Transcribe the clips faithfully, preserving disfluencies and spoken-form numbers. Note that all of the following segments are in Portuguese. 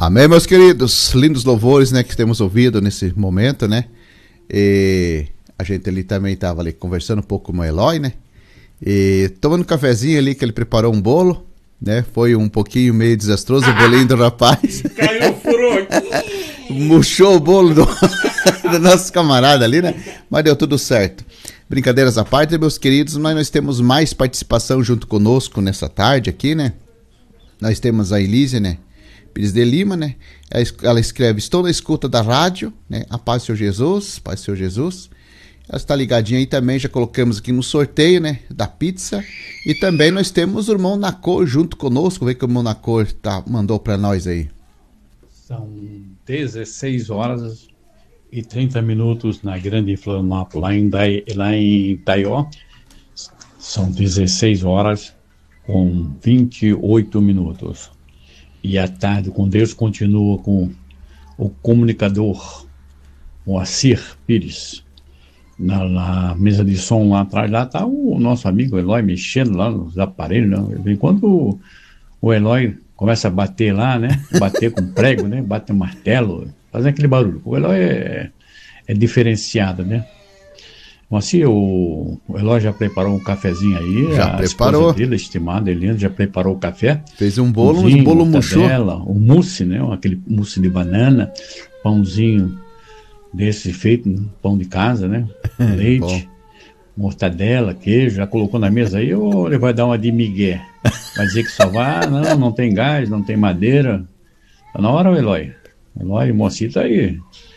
Amém, meus queridos, lindos louvores, né, que temos ouvido nesse momento, né, e a gente ali também estava ali conversando um pouco com o Eloy, né, e tomando um cafezinho ali que ele preparou um bolo, né, foi um pouquinho meio desastroso o bolinho do rapaz. Caiu, furou aqui. Murchou o bolo do, do nosso camarada ali, né, mas deu tudo certo. Brincadeiras à parte, meus queridos, mas nós temos mais participação junto conosco nessa tarde aqui, né, nós temos a Elise, né, Pires de Lima, né? Ela escreve: estou na escuta da rádio, né? A paz do Senhor Jesus, paz do Senhor Jesus. Ela está ligadinha aí também, já colocamos aqui no sorteio, né? Da pizza. E também nós temos o irmão Nacor junto conosco. Vê que o irmão Nacor tá, mandou para nós aí. São dezesseis horas e trinta minutos na Grande Florianópolis, lá em, Dai, lá em Itaió. São dezesseis horas com vinte e oito minutos. E à tarde, com Deus, continua com o comunicador Moacir Pires. Na, na mesa de som lá atrás, lá está o nosso amigo Eloy mexendo lá nos aparelhos. Né? Enquanto o, o Eloy começa a bater lá, né? Bater com prego, né? Bate martelo, fazendo aquele barulho. O Eloy é, é diferenciado, né? Moacir, o, o Eloy já preparou um cafezinho aí. Já a preparou. Dele, estimada Helena, já preparou o café. Fez um bolo, um um bolo murchou. O mousse, né? Aquele mousse de banana, pãozinho desse feito, né? Pão de casa, né? Leite, mortadela, queijo. Já colocou na mesa aí ou ele vai dar uma de migué? Vai dizer que só vai, não, não tem gás, não tem madeira. Tá na hora, o Eloy. Eloy, o Moacir tá aí.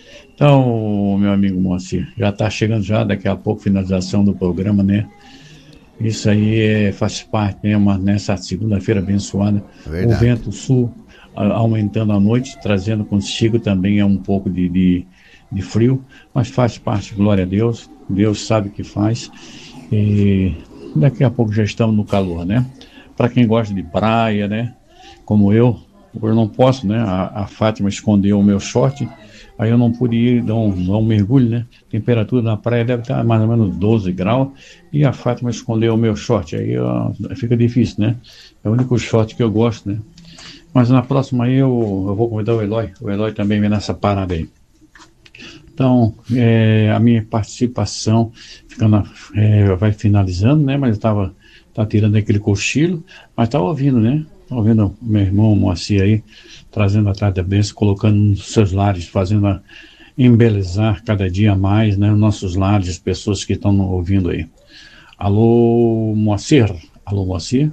Então, meu amigo Moacir, já está chegando já daqui a pouco finalização do programa, né? Isso aí é, faz parte, né? Uma, nessa segunda-feira abençoada. Verdade. O vento sul a, aumentando à noite, trazendo consigo também é um pouco de, de, de frio, mas faz parte, glória a Deus. Deus sabe o que faz. E daqui a pouco já estamos no calor, né? Para quem gosta de praia, né? Como eu, eu não posso, né? A, a Fátima escondeu o meu short. Aí eu não pude ir dar um, dar um mergulho, né? Temperatura na praia deve estar mais ou menos doze graus. E a Fátima escondeu o meu short. Aí ó, fica difícil, né? É o único short que eu gosto, né? Mas na próxima aí eu, eu vou convidar o Eloy. O Eloy também vem nessa parada aí. Então, é, a minha participação ficando, é, vai finalizando, né? Mas eu estava tá tirando aquele cochilo, mas estava ouvindo, né? Estava ouvindo o meu irmão Moacir aí, trazendo a tarde da bênção, colocando nos seus lares, fazendo a embelezar cada dia mais, né, nossos lares, as pessoas que estão ouvindo aí. Alô, Moacir, alô, Moacir,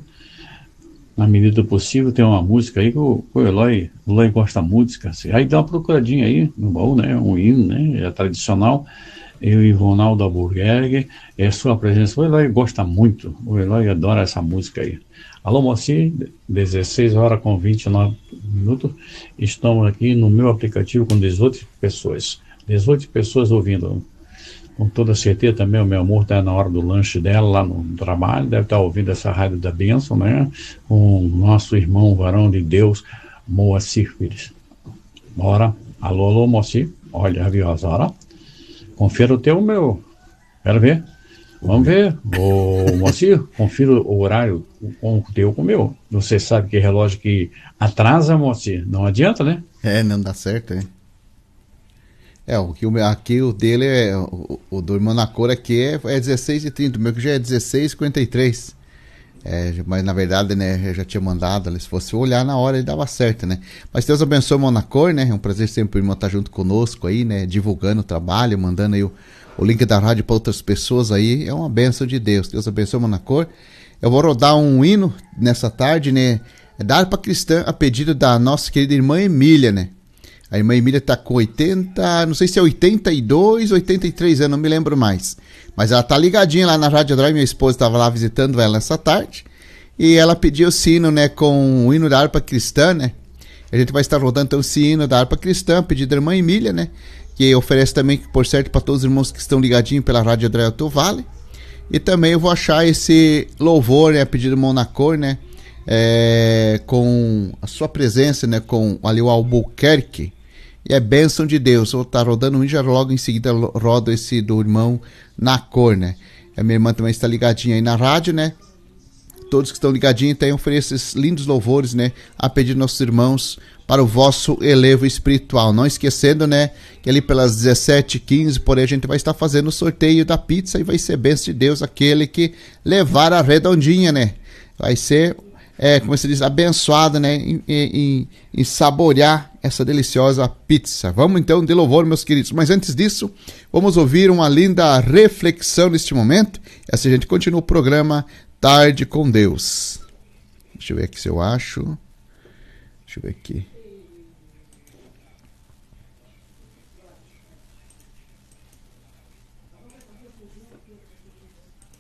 na medida do possível tem uma música aí que o, o Eloy, o Eloy gosta de música, assim. Aí dá uma procuradinha aí, no baú, né, um hino, né, é tradicional, eu e Ronaldo Albuquerque, é sua presença, o Eloy gosta muito, o Eloy adora essa música aí. Alô, Moacir, dezesseis horas com vinte e nove minutos. Estamos aqui no meu aplicativo com dezoito pessoas. dezoito pessoas ouvindo. Com toda certeza também o meu amor está na hora do lanche dela lá no trabalho. Deve estar ouvindo essa rádio da bênção, né? Com o nosso irmão varão de Deus, Moacir Pires. Bora. Alô, alô, Moacir. Olha, viu as horas? Confira o teu, meu. Quero ver. Vamos ver, ô Moacir, confira o horário com o teu com o meu. Você sabe que relógio que atrasa, Moacir, não adianta, né? É, não dá certo, né? É, o que o meu, aqui o dele é, o, o do irmão Nacor aqui é, é dezesseis e trinta, o meu que já é dezesseis e cinquenta e três. É, mas na verdade, né, eu já tinha mandado, se fosse olhar na hora ele dava certo, né? Mas Deus abençoe o irmão Nacor, né? É um prazer sempre o irmão estar junto conosco aí, né? Divulgando o trabalho, mandando aí o O link da rádio para outras pessoas aí, é uma bênção de Deus. Deus abençoe o Manacor. Eu vou rodar um hino nessa tarde, né? É da harpa cristã a pedido da nossa querida irmã Emília, né? A irmã Emília tá com oitenta, não sei se é oitenta e dois, oitenta e três anos, não me lembro mais. Mas ela tá ligadinha lá na Rádio Drive, minha esposa estava lá visitando ela nessa tarde. E ela pediu o sino, né, com o hino da harpa cristã, né? A gente vai estar rodando então o sino da harpa cristã, a pedido da irmã Emília, né? Que oferece também, por certo, para todos os irmãos que estão ligadinhos pela Rádio André Alto Vale. E também eu vou achar esse louvor, né, a pedido do irmão Nacor, né, é, com a sua presença, né, com ali o Albuquerque. E é bênção de Deus. Eu vou estar rodando um e já logo em seguida rodo esse do irmão Nacor, né. A minha irmã também está ligadinha aí na rádio, né. Todos que estão ligadinhos, então ofereço esses lindos louvores, né, a pedido dos nossos irmãos para o vosso elevo espiritual. Não esquecendo, né, que ali pelas dezessete e quinze, porém, a gente vai estar fazendo o sorteio da pizza e vai ser bênção de Deus aquele que levar a redondinha, né? Vai ser, é, como se diz, abençoado, né, em, em, em saborear essa deliciosa pizza. Vamos então de louvor, meus queridos. Mas antes disso, vamos ouvir uma linda reflexão neste momento. Assim a gente continua o programa Tarde com Deus. Deixa eu ver aqui se eu acho. Deixa eu ver aqui.